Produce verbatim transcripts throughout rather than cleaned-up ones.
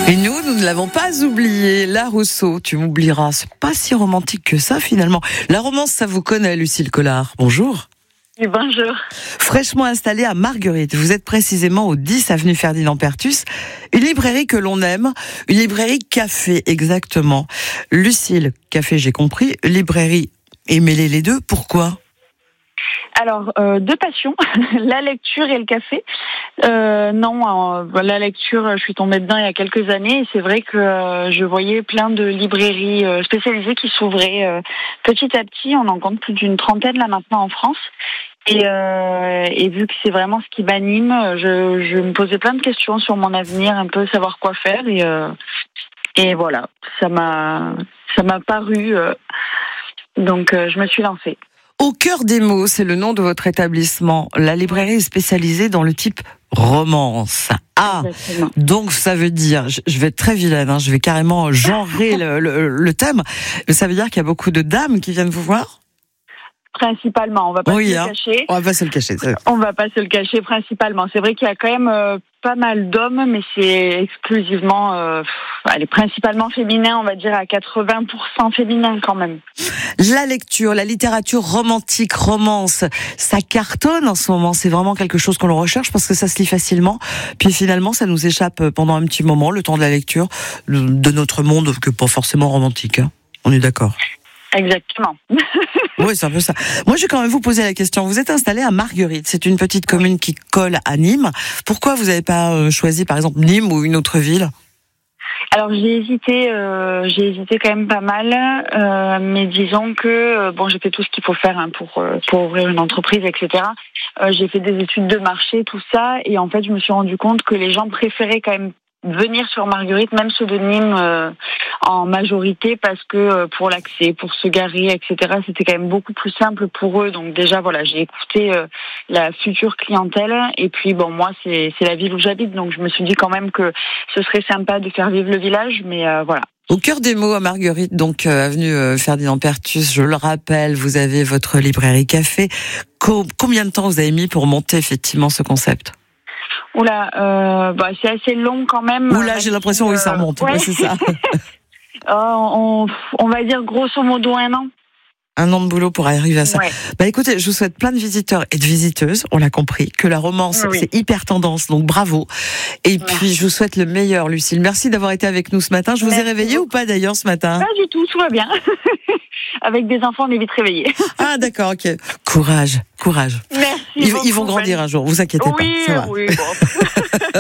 Et nous, nous ne l'avons pas oublié. La Rousseau, tu m'oublieras. C'est pas si romantique que ça, finalement. La romance, ça vous connaît, Lucille Collard. Bonjour. Et bonjour. Fraîchement installée à Marguerite, vous êtes précisément au dix avenue Ferdinand Pertus, une librairie que l'on aime, une librairie café, exactement. Lucille, café, j'ai compris, librairie, et mêler les deux, pourquoi ? Alors, euh, deux passions, la lecture et le café. Euh, non, euh, la lecture, je suis tombée dedans il y a quelques années et c'est vrai que euh, je voyais plein de librairies euh, spécialisées qui s'ouvraient euh, petit à petit. On en compte plus d'une trentaine là maintenant en France. Et, euh, et vu que c'est vraiment ce qui m'anime, je, je me posais plein de questions sur mon avenir, un peu savoir quoi faire. Et, euh, et voilà, ça m'a, ça m'a paru. Euh, donc, euh, je me suis lancée. Au cœur des mots, c'est le nom de votre établissement. La librairie est spécialisée dans le type romance. Ah, exactement. Donc ça veut dire, je vais être très vilaine, hein, je vais carrément genrer le, le, le thème, mais ça veut dire qu'il y a beaucoup de dames qui viennent vous voir ? Principalement, on va pas oui, se hein, le cacher. On va pas se le cacher. C'est... On va pas se le cacher principalement. C'est vrai qu'il y a quand même euh, pas mal d'hommes, mais c'est exclusivement, euh, allez, principalement féminin, on va dire à quatre-vingts pour cent féminin quand même. La lecture, la littérature romantique, romance, ça cartonne en ce moment. C'est vraiment quelque chose qu'on le recherche parce que ça se lit facilement. Puis finalement, ça nous échappe pendant un petit moment, le temps de la lecture de notre monde, que pas forcément romantique. Hein. On est d'accord. Exactement. Oui, c'est un peu ça. Moi, je vais quand même vous poser la question. Vous êtes installé à Marguerite. C'est une petite commune qui colle à Nîmes. Pourquoi vous n'avez pas choisi, par exemple, Nîmes ou une autre ville ? Alors j'ai hésité, euh, j'ai hésité quand même pas mal, euh, mais disons que euh, bon, j'ai fait tout ce qu'il faut faire hein, pour euh, pour ouvrir une entreprise, et cetera. Euh, j'ai fait des études de marché, tout ça, et en fait je me suis rendu compte que les gens préféraient quand même venir sur Marguerite, même ceux de Nîmes euh, en majorité, parce que euh, pour l'accès, pour se garer, et cetera, c'était quand même beaucoup plus simple pour eux. Donc déjà, voilà, j'ai écouté euh, la future clientèle. Et puis, bon, moi, c'est, c'est la ville où j'habite, donc je me suis dit quand même que ce serait sympa de faire vivre le village, mais euh, voilà. Au cœur des mots à Marguerite, donc euh, avenue euh, Ferdinand Pertus, je le rappelle, vous avez votre librairie café. Co- combien de temps vous avez mis pour monter effectivement ce concept ? Oula, euh, bah, c'est assez long quand même. Oula, j'ai l'impression, euh, oui, ça remonte. Ouais. Ouais, c'est ça. oh, on, on va dire grosso modo un an. Un an de boulot pour arriver à ça. Ouais. Bah écoutez, je vous souhaite plein de visiteurs et de visiteuses, on l'a compris, que la romance, oui. c'est hyper tendance, donc bravo. Et Merci. Puis, je vous souhaite le meilleur, Lucille. Merci d'avoir été avec nous ce matin. Je vous Merci. ai réveillé ou pas d'ailleurs ce matin ? Pas du tout, tout va bien. Avec des enfants, on est vite réveillés. Ah d'accord, ok. Courage, courage. Merci. Ils, ils vont grandir un jour, vous inquiétez oui, pas. Ça va. Oui, bon.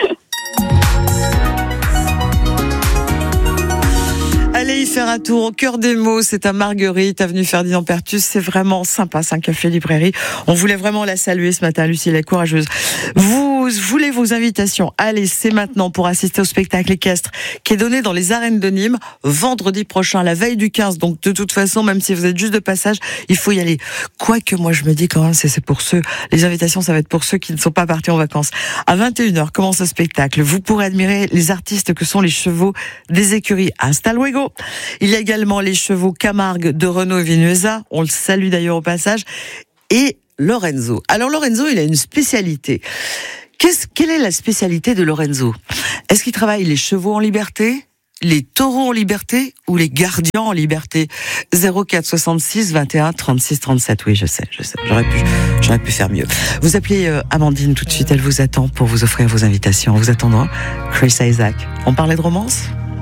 Allez y faire un tour au cœur des mots, c'est à Marguerite, avenue Ferdinand Pertus, c'est vraiment sympa, c'est un café-librairie. On voulait vraiment la saluer ce matin, Lucie, elle est courageuse. Vous voulez vos invitations, allez, c'est maintenant pour assister au spectacle équestre qui est donné dans les arènes de Nîmes, vendredi prochain, la veille du quinze, donc de toute façon, même si vous êtes juste de passage, il faut y aller. Quoique moi je me dis quand même, c'est, c'est pour ceux, les invitations ça va être pour ceux qui ne sont pas partis en vacances. À vingt et une heures commence ce spectacle, vous pourrez admirer les artistes que sont les chevaux des écuries Hasta Luego. Il y a également les chevaux Camargue de Renaud et Vinuesa, on le salue d'ailleurs au passage, et Lorenzo. Alors Lorenzo, il a une spécialité. Qu'est-ce, quelle est la spécialité de Lorenzo ? Est-ce qu'il travaille les chevaux en liberté, les taureaux en liberté ou les gardiens en liberté ? zéro quatre soixante-six vingt et un trente-six trente-sept. Oui, je sais, je sais, j'aurais pu, j'aurais pu faire mieux. Vous appelez euh, Amandine tout de suite, elle vous attend pour vous offrir vos invitations. En vous attendant, Chris Isaak. On parlait de romance ?